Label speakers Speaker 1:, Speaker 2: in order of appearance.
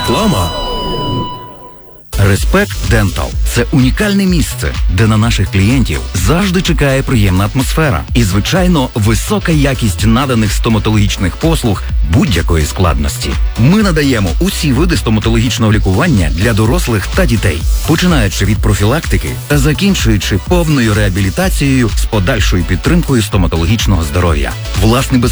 Speaker 1: Реклама.
Speaker 2: Респект Дентал – це унікальне місце, де на наших клієнтів завжди чекає приємна атмосфера і, звичайно, висока якість наданих стоматологічних послуг будь-якої складності. Ми надаємо усі види стоматологічного лікування для дорослих та дітей, починаючи від профілактики та закінчуючи повною реабілітацією з подальшою підтримкою стоматологічного здоров'я. Власне,